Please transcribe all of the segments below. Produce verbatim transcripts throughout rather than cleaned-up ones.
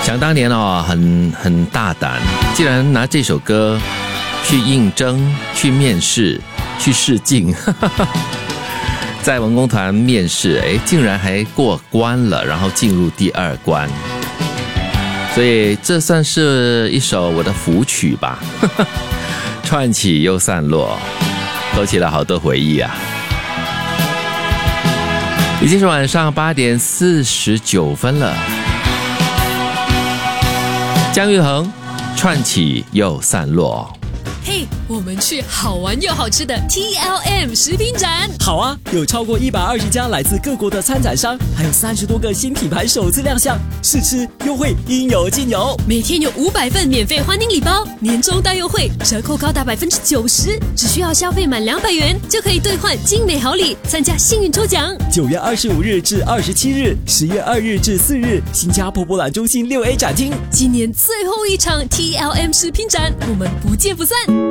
想当年哦，很很大胆，既然拿这首歌去应征、去面试、去试镜，在文工团面试，哎，竟然还过关了，然后进入第二关，所以这算是一首我的福曲吧。串起又散落，勾起了好多回忆啊。已经是晚上八点四十九分了。姜育恒，串起又散落。 嘿、hey, 我们去好玩又好吃的 T L M 食品展。 好啊，有超过一百二十家来自各国的参展商，还有三十多个新品牌首次亮相，试吃优惠应有尽有。 每天有五百份免费欢迎礼包，年终大优惠，折扣高达百分之九十，只需要消费满两百元就可以兑换精美好礼，参加幸运抽奖。 九月二十五日至二十七日，十月二日至四日，新加坡博览中心六 A 展厅。 今年最后一场 T L M 食品展，我们不见不散。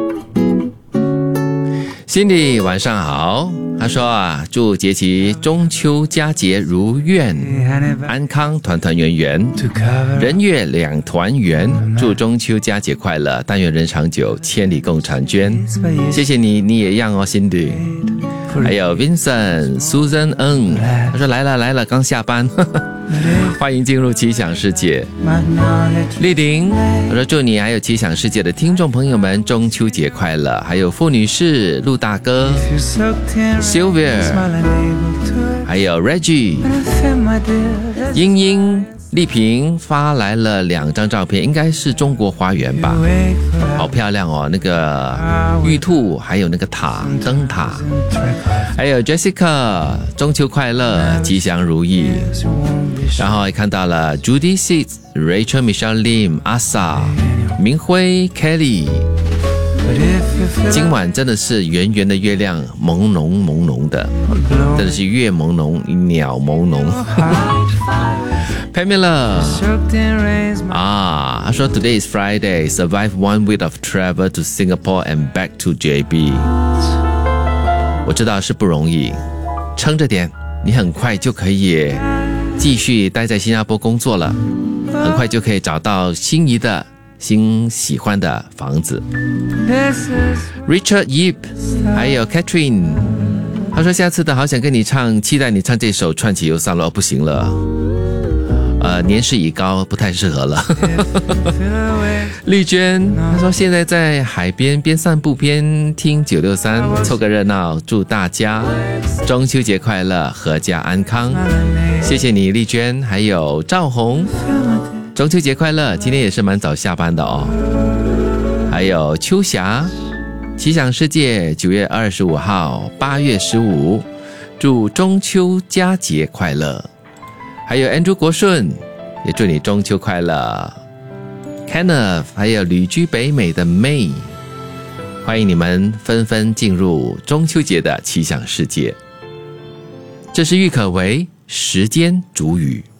Cindy 晚上好，他说啊，祝节期中秋佳节如愿，安康团团圆圆，人月两团圆，祝中秋佳节快乐，但愿人长久，千里共婵娟。谢谢你，你也一样哦 Cindy。还有 Vincent Susan Ng， 他说来了来了，刚下班，欢迎进入奇想世界。丽玲，他说祝你还有奇想世界的听众朋友们中秋节快乐。还有傅女士、陆大哥、Sylvia， 还有 Reggie， 英英、丽萍发来了两张照片，应该是中国花园吧，好漂亮哦，那个玉兔，还有那个塔灯塔。还有 Jessica， 中秋快乐，吉祥如意。然后也看到了 Judy Seeds、Rachel Michelle Lim、Asa、明辉、Kelly。今晚真的是圆圆的月亮，朦胧朦胧的，真的是月朦胧，鸟朦胧。Pamela 啊，他说 Today is Friday, survive one week of travel to Singapore and back to J B。 我知道是不容易，撑着点，你很快就可以继续待在新加坡工作了，很快就可以找到心仪的新喜欢的房子。 Richard Yip 还有 Catherine， 他说下次的好想跟你唱，期待你唱这首串起又散落。不行了，呃，年事已高，不太适合了。丽娟她说现在在海边边散步边听九六三，凑个热闹，祝大家中秋节快乐，阖家安康。谢谢你丽娟。还有赵红，中秋节快乐，今天也是蛮早下班的哦。还有秋霞，奇想世界九月二十五号八月十五，祝中秋佳节快乐。还有 Andrew 国顺，也祝你中秋快乐。 Kenneth 还有旅居北美的 May， 欢迎你们纷纷进入中秋节的奇想世界。这是郁可唯时间煮雨。